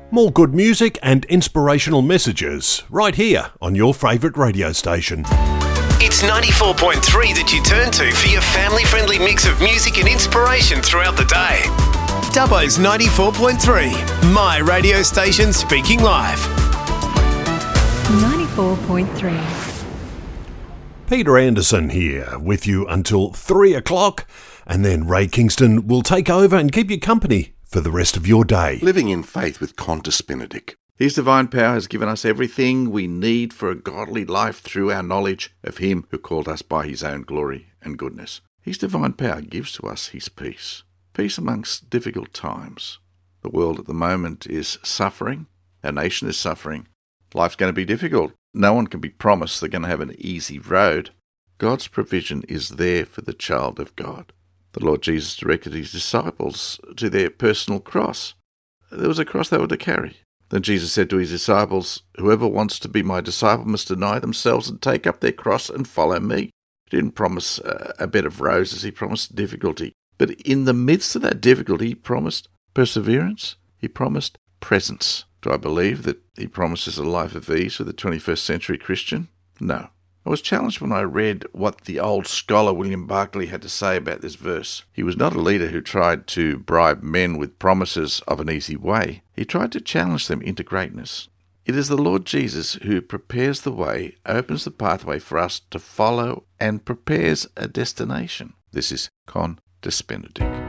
More good music and inspirational messages right here on your favourite radio station. It's 94.3 that you turn to for your family-friendly mix of music and inspiration throughout the day. Dubbo's 94.3, my radio station speaking live. 94.3. Peter Anderson here with you until 3 o'clock, and then Ray Kingston will take over and keep you company for the rest of your day. Living in faith with Qantas Benedict. His divine power has given us everything we need for a godly life through our knowledge of Him who called us by His own glory and goodness. His divine power gives to us His peace. Peace amongst difficult times. The world at the moment is suffering. Our nation is suffering. Life's going to be difficult. No one can be promised they're going to have an easy road. God's provision is there for the child of God. The Lord Jesus directed His disciples to their personal cross. There was a cross they were to carry. Then Jesus said to His disciples, "Whoever wants to be my disciple must deny themselves and take up their cross and follow me." He didn't promise a bed of roses. He promised difficulty. But in the midst of that difficulty, He promised perseverance. He promised presence. Do I believe that He promises a life of ease for the 21st century Christian? No. I was challenged when I read what the old scholar William Barclay had to say about this verse. He was not a leader who tried to bribe men with promises of an easy way. He tried to challenge them into greatness. It is the Lord Jesus who prepares the way, opens the pathway for us to follow, and prepares a destination. This is Qantas Benedict.